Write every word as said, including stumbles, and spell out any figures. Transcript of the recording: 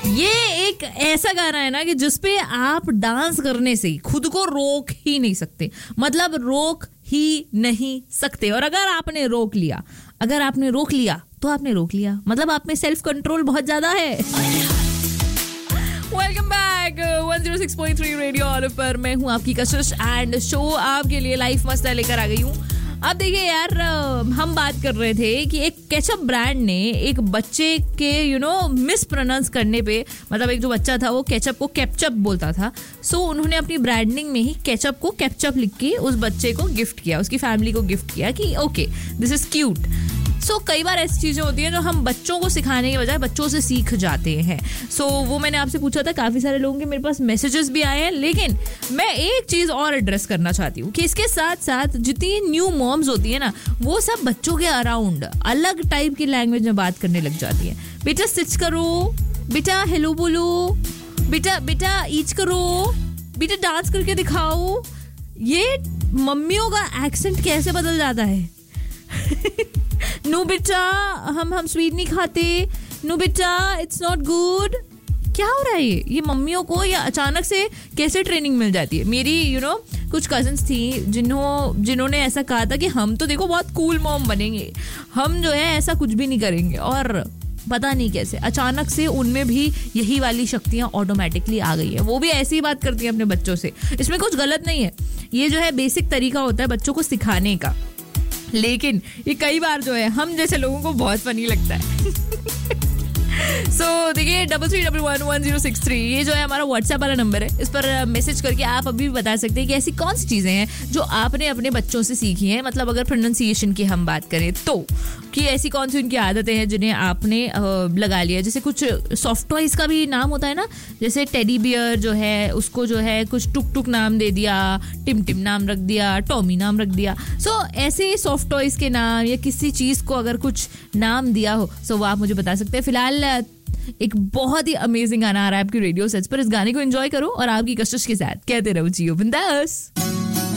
ये एक ऐसा गाना है ना कि जिसपे आप डांस करने से खुद को रोक ही नहीं सकते, मतलब रोक ही नहीं सकते। और अगर आपने रोक लिया अगर आपने रोक लिया तो आपने रोक लिया, मतलब आप में सेल्फ कंट्रोल बहुत ज्यादा है। Welcome back one zero six point three radio all पर मैं हूँ आपकी कशिश एंड शो आपके लिए लाइफ मस्त है लेकर आ गई हूँ। अब देखिए यार, हम बात कर रहे थे कि एक केचप ब्रांड ने एक बच्चे के यू नो मिस प्रोनाउंस करने पे, मतलब एक जो बच्चा था वो केचप को कैपचप बोलता था, सो उन्होंने अपनी ब्रांडिंग में ही केचप को कैपचप लिख के उस बच्चे को गिफ्ट किया, उसकी फैमिली को गिफ्ट किया कि ओके दिस इज क्यूट। सो कई बार ऐसी चीज़ें होती हैं जो हम बच्चों को सिखाने के बजाय बच्चों से सीख जाते हैं। सो so, वो मैंने आपसे पूछा था, काफ़ी सारे लोगों के मेरे पास मैसेजेस भी आए हैं, लेकिन मैं एक चीज़ और एड्रेस करना चाहती हूँ कि इसके साथ साथ जितनी न्यू मॉम्स होती है ना, वो सब बच्चों के अराउंड अलग टाइप की लैंग्वेज में बात करने लग जाती है। बेटा सिच करो, बेटा हेलो बोलो, बेटा बेटा ईच करो, बेटा डांस करके दिखाओ। ये मम्मियों का एक्सेंट कैसे बदल जाता है। नो बेटा हम हम स्वीट नहीं खाते, नो बेटा इट्स नॉट गुड। क्या हो रहा है ये ये मम्मियों को, या अचानक से कैसे ट्रेनिंग मिल जाती है। मेरी यू you नो know, कुछ कजन्स थी जिन्हों जिन्होंने ऐसा कहा था कि हम तो देखो बहुत कूल मॉम बनेंगे, हम जो है ऐसा कुछ भी नहीं करेंगे, और पता नहीं कैसे अचानक से उनमें भी यही वाली शक्तियाँ ऑटोमेटिकली आ गई है। वो भी ऐसी ही बात करती हैं अपने बच्चों से। इसमें कुछ गलत नहीं है, ये जो है बेसिक तरीका होता है बच्चों को सिखाने का, लेकिन ये कई बार जो है हम जैसे लोगों को बहुत फनी लगता है। सो so, देखिए double three double one one zero six three ये जो है हमारा व्हाट्सएप वाला नंबर है, इस पर मैसेज करके आप अभी भी बता सकते हैं कि ऐसी कौन सी चीज़ें हैं जो आपने अपने बच्चों से सीखी हैं, मतलब अगर प्रोनाउंसिएशन की हम बात करें तो, कि ऐसी कौन सी उनकी आदतें हैं जिन्हें आपने लगा लिया। जैसे कुछ सॉफ्ट टॉयज का भी नाम होता है ना, जैसे टेडी बियर जो है उसको जो है कुछ टुक टुक नाम दे दिया, टिम टिम नाम रख दिया, टॉमी नाम रख दिया। सो so, ऐसे सॉफ्ट टॉयज के नाम या किसी चीज़ को अगर कुछ नाम दिया हो सो so, वो आप मुझे बता सकते हैं। फिलहाल एक बहुत ही अमेजिंग गाना आ रहा है आपकी रेडियो सेट्स पर, इस गाने को एंजॉय करो और आपकी कशिश के साथ कहते रहो जियो बिंदास।